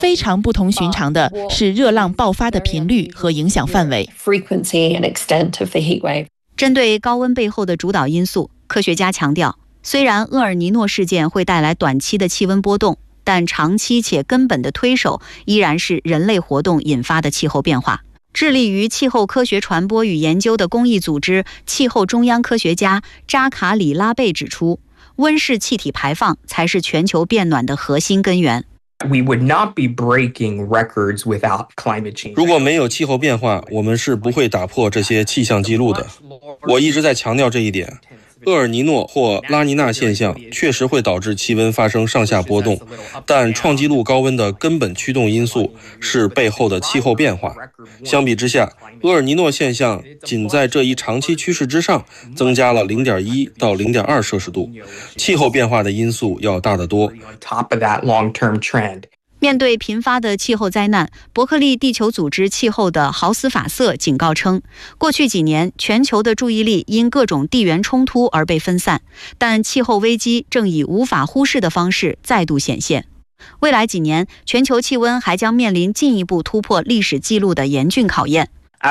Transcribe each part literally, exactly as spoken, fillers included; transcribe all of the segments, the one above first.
非常不同寻常的是热浪爆发的频率和影响范围。 针对高温背后的主导因素，科学家强调，虽然厄尔尼诺事件会带来短期的气温波动，但长期且根本的推手依然是人类活动引发的气候变化。致力于气候科学传播与研究的公益组织气候中央科学家扎卡里拉贝指出，温室气体排放才是全球变暖的核心根源。 如果没有气候变化，我们是不会打破这些气象记录的。我一直在强调这一点。厄尔尼诺或拉尼娜现象确实会导致气温发生上下波动，但创纪录高温的根本驱动因素是背后的气候变化。相比之下，厄尔尼诺现象仅在这一长期趋势之上增加了 零点一 到 零点二 摄氏度，气候变化的因素要大得多。 面对频发的气候灾难，伯克利地球组织气候的豪斯法瑟警告称，过去几年全球的注意力因各种地缘冲突而被分散，但气候危机正以无法忽视的方式再度显现。未来几年，全球气温还将面临进一步突破历史记录的严峻考验。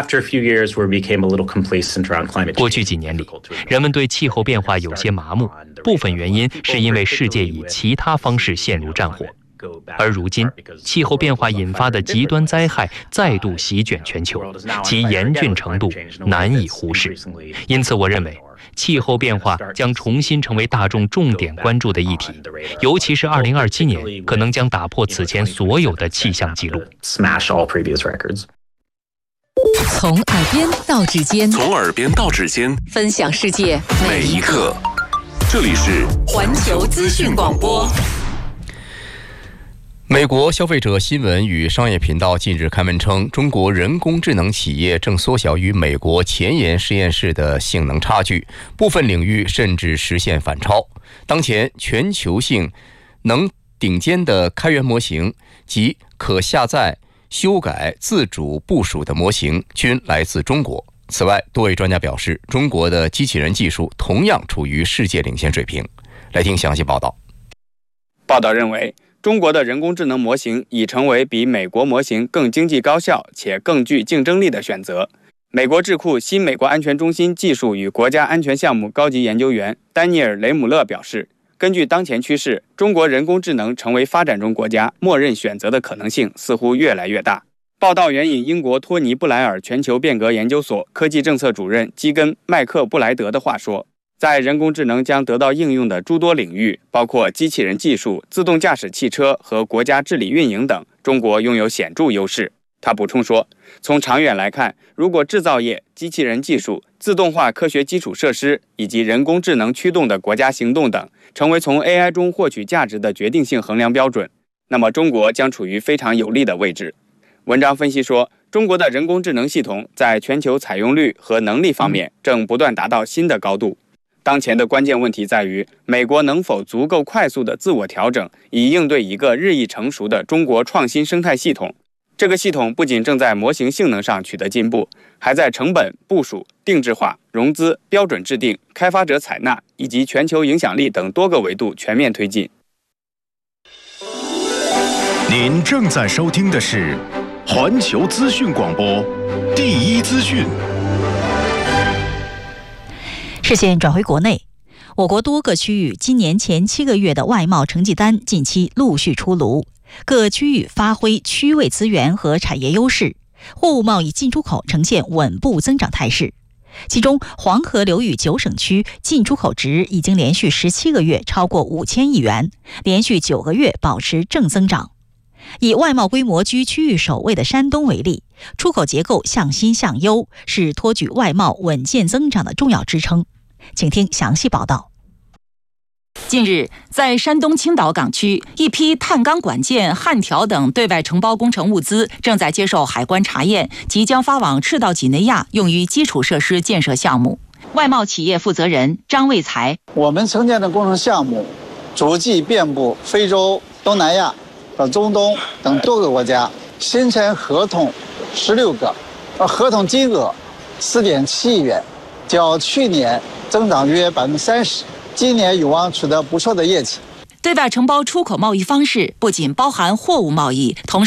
过去几年里，人们对气候变化有些麻木，部分原因是因为世界以其他方式陷入战火。而如今，气候变化引发的极端灾害再度席卷全球，其严峻程度难以忽视。因此，我认为气候变化将重新成为大众重点关注的议题，尤其是二零二七年可能将打破此前所有的气象记录。 从耳边到指尖， 从耳边到指尖， 分享世界每一刻。这里是环球资讯广播。 美国消费者新闻与商业频道近日刊文称，中国人工智能企业正缩小与美国前沿实验室的性能差距，部分领域甚至实现反超。当前全球性能顶尖的开源模型及可下载、修改、自主部署的模型均来自中国。此外，多位专家表示，中国的机器人技术同样处于世界领先水平。来听详细报道。 报道认为，中国的人工智能模型已成为比美国模型更经济高效且更具竞争力的选择。美国智库新美国安全中心技术与国家安全项目高级研究员丹尼尔·雷姆勒表示，根据当前趋势，中国人工智能成为发展中国家默认选择的可能性似乎越来越大。报道援引英国托尼·布莱尔全球变革研究所科技政策主任基根·麦克布莱德的话说，在人工智能将得到应用的诸多领域，包括机器人技术、自动驾驶汽车和国家治理运营等，中国拥有显著优势。他补充说，从长远来看，如果制造业、机器人技术、自动化科学基础设施以及人工智能驱动的国家行动等成为从 A I 中获取价值的决定性衡量标准，那么中国将处于非常有利的位置。文章分析说，中国的人工智能系统在全球采用率和能力方面正不断达到新的高度。当前的关键问题在于，美国能否足够快速地自我调整，以应对一个日益成熟的中国创新生态系统。这个系统不仅正在模型性能上取得进步，还在成本、部署、定制化、融资、标准制定、开发者采纳以及全球影响力等多个维度全面推进。 您正在收听的是环球资讯广播第一资讯。 视线转回国内，我国多个区域今年前七个月的外贸成绩单近期陆续出炉，各区域发挥区位资源和产业优势，货物贸易进出口呈现稳步增长态势。其中，黄河流域九省区进出口值已经连续十七个月超过五千亿元，连续九个月保持正增长。以外贸规模居区域首位的山东为例，出口结构向新向优，是托举外贸稳健增长的重要支撑。请听详细报道。近日，在山东青岛港区，一批碳钢管件、焊条等对外承包工程物资正在接受海关查验，即将发往赤道几内亚，用于基础设施建设项目。外贸企业负责人张卫才： 我们承建的工程项目主计遍布非洲、东南亚和中东等多个国家，新签合同十六个，而合同金额四点七亿元，较去年增长约百分之三十，今年有望取得不错的业绩。 对外承包出口贸易方式不仅包含货物贸易，同时